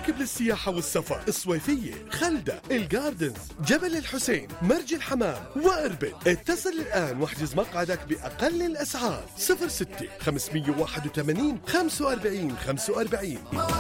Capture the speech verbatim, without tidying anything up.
مركب للسياحة والسفر، الصويفية، خلدة، الجاردنز، جبل الحسين، مرج الحمام وإربد. اتصل الآن واحجز مقعدك بأقل الأسعار. صفر ستة خمسمية وواحد وثمانين خمسة وأربعين خمسة وأربعين.